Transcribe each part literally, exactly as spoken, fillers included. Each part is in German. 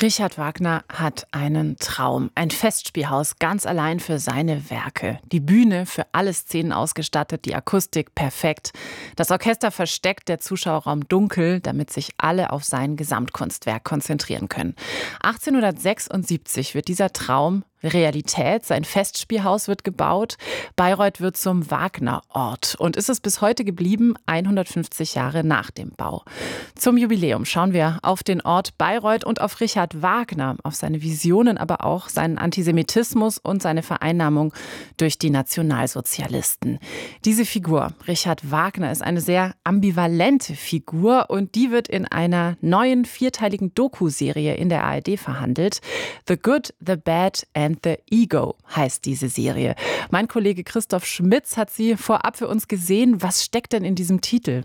Richard Wagner hat einen Traum. Ein Festspielhaus ganz allein für seine Werke. Die Bühne für alle Szenen ausgestattet, die Akustik perfekt. Das Orchester versteckt, der Zuschauerraum dunkel, damit sich alle auf sein Gesamtkunstwerk konzentrieren können. achtzehnhundertsechsundsiebzig wird dieser Traum Realität. Sein Festspielhaus wird gebaut. Bayreuth wird zum Wagner-Ort und ist es bis heute geblieben, hundertfünfzig Jahre nach dem Bau. Zum Jubiläum schauen wir auf den Ort Bayreuth und auf Richard Wagner, auf seine Visionen, aber auch seinen Antisemitismus und seine Vereinnahmung durch die Nationalsozialisten. Diese Figur, Richard Wagner, ist eine sehr ambivalente Figur und die wird in einer neuen vierteiligen Doku-Serie in der A R D verhandelt. The Good, the Bad and the Ego heißt diese Serie. Mein Kollege Christoph Schmitz hat sie vorab für uns gesehen. Was steckt denn in diesem Titel?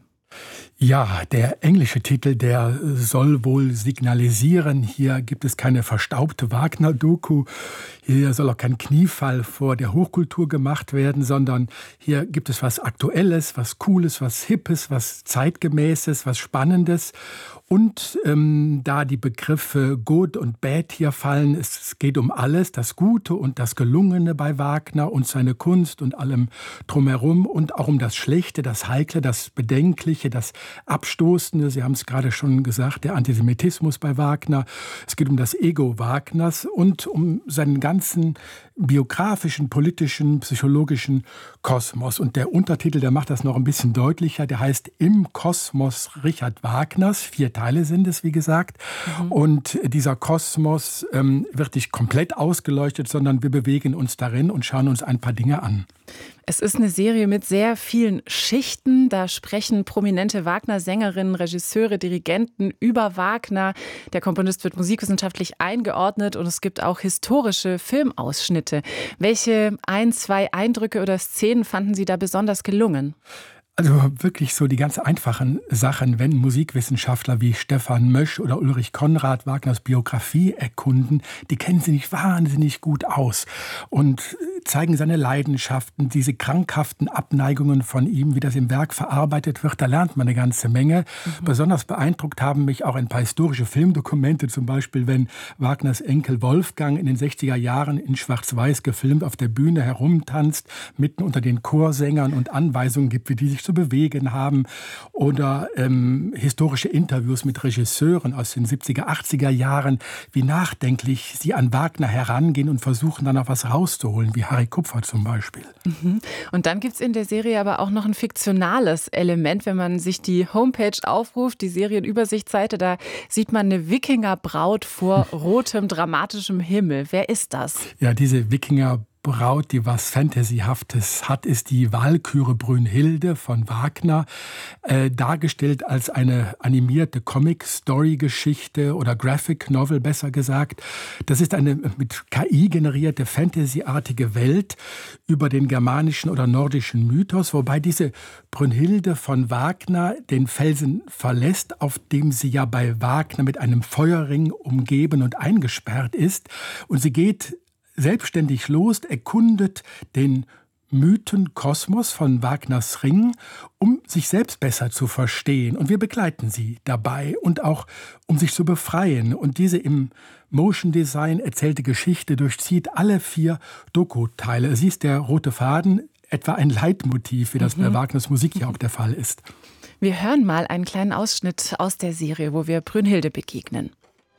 Ja, der englische Titel, der soll wohl signalisieren, hier gibt es keine verstaubte Wagner-Doku, hier soll auch kein Kniefall vor der Hochkultur gemacht werden, sondern hier gibt es was Aktuelles, was Cooles, was Hippes, was Zeitgemäßes, was Spannendes. Und ähm, da die Begriffe Good und Bad hier fallen, es geht um alles, das Gute und das Gelungene bei Wagner und seine Kunst und allem drumherum und auch um das Schlechte, das Heikle, das Bedenkliche, das Abstoßende. Sie haben es gerade schon gesagt, der Antisemitismus bei Wagner. Es geht um das Ego Wagners und um seinen ganzen biografischen, politischen, psychologischen Kosmos. Und der Untertitel, der macht das noch ein bisschen deutlicher, der heißt Im Kosmos Richard Wagners. Vier Teile sind es, wie gesagt. Mhm. Und dieser Kosmos ähm, wird nicht komplett ausgeleuchtet, sondern wir bewegen uns darin und schauen uns ein paar Dinge an. Es ist eine Serie mit sehr vielen Schichten. Da sprechen prominente Wagner-Sängerinnen, Regisseure, Dirigenten über Wagner. Der Komponist wird musikwissenschaftlich eingeordnet und es gibt auch historische Filmausschnitte. Welche ein, zwei Eindrücke oder Szenen fanden Sie da besonders gelungen? Also wirklich so die ganz einfachen Sachen, wenn Musikwissenschaftler wie Stefan Mösch oder Ulrich Konrad Wagners Biografie erkunden, die kennen sie nicht wahnsinnig gut aus und zeigen seine Leidenschaften, diese krankhaften Abneigungen von ihm, wie das im Werk verarbeitet wird, da lernt man eine ganze Menge. Mhm. Besonders beeindruckt haben mich auch ein paar historische Filmdokumente, zum Beispiel, wenn Wagners Enkel Wolfgang in den sechziger Jahren in Schwarz-Weiß gefilmt auf der Bühne herumtanzt, mitten unter den Chorsängern und Anweisungen gibt, wie die sich zu bewegen haben. Oder ähm, historische Interviews mit Regisseuren aus den siebziger, achtziger Jahren, wie nachdenklich sie an Wagner herangehen und versuchen dann auch was rauszuholen, wie Harry Kupfer zum Beispiel. Mhm. Und dann gibt es in der Serie aber auch noch ein fiktionales Element. Wenn man sich die Homepage aufruft, die Serienübersichtsseite, da sieht man eine Wikingerbraut vor rotem, dramatischem Himmel. Wer ist das? Ja, diese Wikinger Braut, die was Fantasyhaftes hat, ist die Walküre Brünnhilde von Wagner, äh, dargestellt als eine animierte Comic-Story-Geschichte oder Graphic Novel, besser gesagt. Das ist eine mit K I generierte Fantasy-artige Welt über den germanischen oder nordischen Mythos, wobei diese Brünnhilde von Wagner den Felsen verlässt, auf dem sie ja bei Wagner mit einem Feuerring umgeben und eingesperrt ist. Und sie geht selbstständig los, erkundet den Mythenkosmos von Wagners Ring, um sich selbst besser zu verstehen. Und wir begleiten sie dabei und auch, um sich zu befreien. Und diese im Motion Design erzählte Geschichte durchzieht alle vier Doku-Teile. Sie ist der rote Faden, etwa ein Leitmotiv, wie das mhm. bei Wagners Musik ja auch der Fall ist. Wir hören mal einen kleinen Ausschnitt aus der Serie, wo wir Brünnhilde begegnen.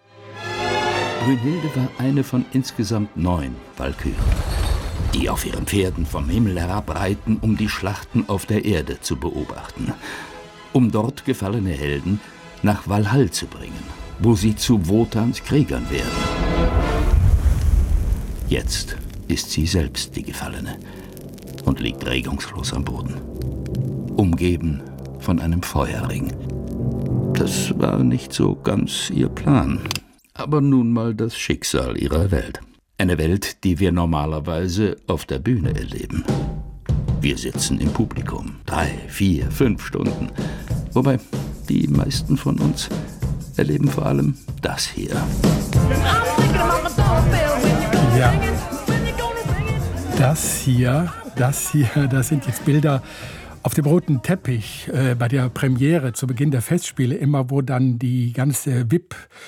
Brünnhilde war eine von insgesamt neun Walküren, die auf ihren Pferden vom Himmel herabreiten, um die Schlachten auf der Erde zu beobachten, um dort gefallene Helden nach Walhall zu bringen, wo sie zu Wotans Kriegern werden. Jetzt ist sie selbst die Gefallene und liegt regungslos am Boden, umgeben von einem Feuerring. Das war nicht so ganz ihr Plan. Aber nun mal das Schicksal ihrer Welt. Eine Welt, die wir normalerweise auf der Bühne erleben. Wir sitzen im Publikum, drei, vier, fünf Stunden. Wobei die meisten von uns erleben vor allem das hier. Ja, das hier, das hier, das sind jetzt Bilder auf dem roten Teppich äh, bei der Premiere zu Beginn der Festspiele, immer wo dann die ganze V I P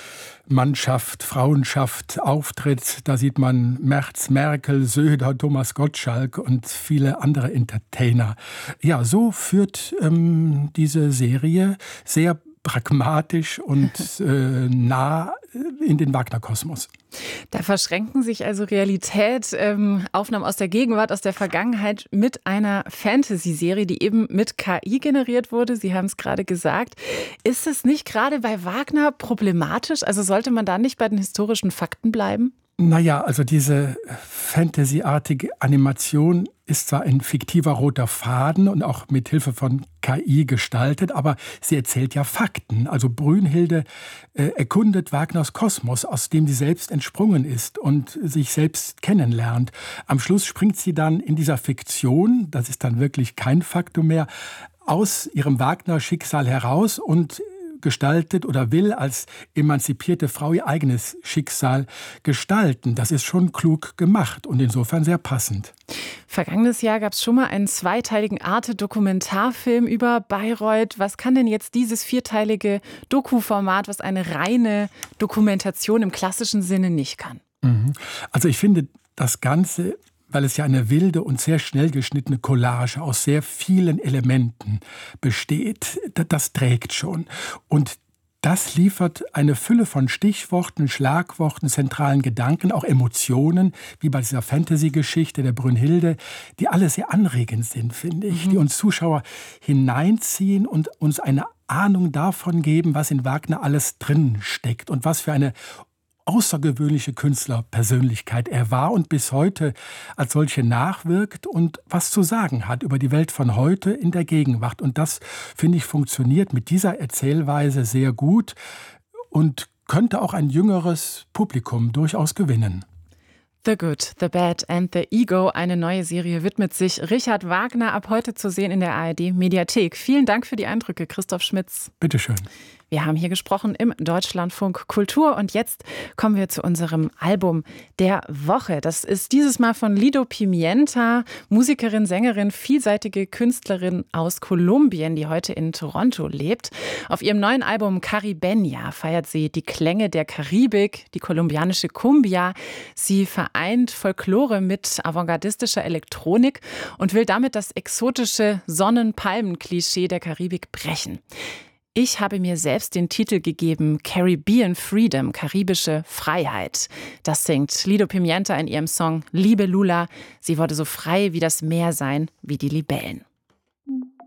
Mannschaft, Frauenschaft auftritt. Da sieht man Merz, Merkel, Söder, Thomas Gottschalk und viele andere Entertainer. Ja, so führt ähm, diese Serie sehr pragmatisch und äh, nah in den Wagner-Kosmos. Da verschränken sich also Realität, ähm, Aufnahmen aus der Gegenwart, aus der Vergangenheit mit einer Fantasy-Serie, die eben mit K I generiert wurde. Sie haben es gerade gesagt. Ist es nicht gerade bei Wagner problematisch? Also sollte man da nicht bei den historischen Fakten bleiben? Naja, also diese Fantasy-artige Animation ist zwar ein fiktiver roter Faden und auch mit Hilfe von K I gestaltet, aber sie erzählt ja Fakten. Also Brünnhilde äh, erkundet Wagners Kosmos, aus dem sie selbst entsprungen ist und sich selbst kennenlernt. Am Schluss springt sie dann in dieser Fiktion, das ist dann wirklich kein Faktum mehr, aus ihrem Wagner-Schicksal heraus und gestaltet oder will als emanzipierte Frau ihr eigenes Schicksal gestalten. Das ist schon klug gemacht und insofern sehr passend. Vergangenes Jahr gab es schon mal einen zweiteiligen Arte-Dokumentarfilm über Bayreuth. Was kann denn jetzt dieses vierteilige Doku-Format, was eine reine Dokumentation im klassischen Sinne nicht kann? Also ich finde das Ganze, weil es ja eine wilde und sehr schnell geschnittene Collage aus sehr vielen Elementen besteht. Das trägt schon. Und das liefert eine Fülle von Stichworten, Schlagworten, zentralen Gedanken, auch Emotionen, wie bei dieser Fantasy-Geschichte der Brünnhilde, die alle sehr anregend sind, finde ich, mhm. die uns Zuschauer hineinziehen und uns eine Ahnung davon geben, was in Wagner alles drin steckt und was für eine außergewöhnliche Künstlerpersönlichkeit er war und bis heute als solche nachwirkt und was zu sagen hat über die Welt von heute in der Gegenwart. Und das, finde ich, funktioniert mit dieser Erzählweise sehr gut und könnte auch ein jüngeres Publikum durchaus gewinnen. The Good, The Bad and The Ego, eine neue Serie, widmet sich Richard Wagner, ab heute zu sehen in der A R D-Mediathek. Vielen Dank für die Eindrücke, Christoph Schmitz. Bitteschön. Wir haben hier gesprochen im Deutschlandfunk Kultur und jetzt kommen wir zu unserem Album der Woche. Das ist dieses Mal von Lido Pimienta, Musikerin, Sängerin, vielseitige Künstlerin aus Kolumbien, die heute in Toronto lebt. Auf ihrem neuen Album Caribeña feiert sie die Klänge der Karibik, die kolumbianische Cumbia. Sie vereint Folklore mit avantgardistischer Elektronik und will damit das exotische Sonnen-Palmen-Klischee der Karibik brechen. Ich habe mir selbst den Titel gegeben Caribbean Freedom, karibische Freiheit. Das singt Lido Pimienta in ihrem Song Liebe Lula. Sie wollte so frei wie das Meer sein, wie die Libellen.